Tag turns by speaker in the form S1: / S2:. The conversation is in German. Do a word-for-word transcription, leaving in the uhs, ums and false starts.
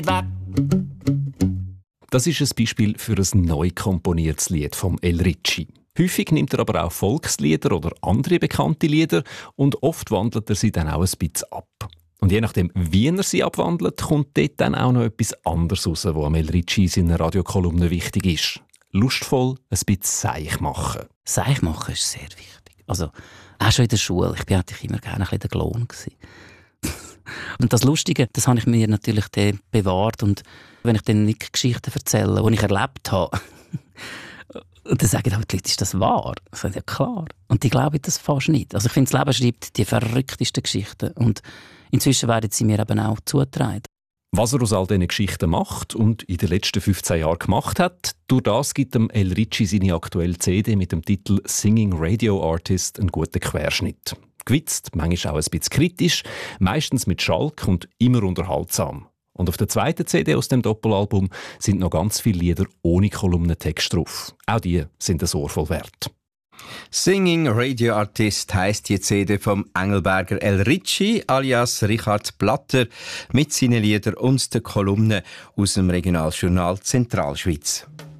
S1: Das ist ein Beispiel für ein neu komponiertes Lied vom El Ricci. Häufig nimmt er aber auch Volkslieder oder andere bekannte Lieder und oft wandelt er sie dann auch ein bisschen ab. Und je nachdem, wie er sie abwandelt, kommt dort dann auch noch etwas anderes raus, was am El Ricci in seiner Radiokolumne wichtig ist. Lustvoll ein bisschen Seich machen.
S2: Seich machen ist sehr wichtig. Also, auch schon in der Schule. Ich war eigentlich immer gerne ein bisschen der Klon. Und das Lustige, das habe ich mir natürlich bewahrt. Und wenn ich dann nicht Geschichten erzähle, die ich erlebt habe, und dann sagen die Leute, ist das wahr? Ich sage, ja klar. Und die glauben das fast nicht. Also ich finde, das Leben schreibt die verrücktesten Geschichten. Und inzwischen werden sie mir eben auch zugetragen.
S1: Was er aus all diesen Geschichten macht und in den letzten fünfzehn Jahren gemacht hat, durch das gibt dem El Ricci seine aktuelle C D mit dem Titel «Singing Radio Artist» einen guten Querschnitt. Gewitzt, manchmal auch ein bisschen kritisch, meistens mit Schalk und immer unterhaltsam. Und auf der zweiten C D aus dem Doppelalbum sind noch ganz viele Lieder ohne Kolumnentext drauf. Auch die sind ein Ohr voll wert.
S3: Singing Radio Artist heisst die C D vom Engelberger El Ricci alias Richard Blatter mit seinen Liedern und den Kolumnen aus dem Regionaljournal Zentralschweiz.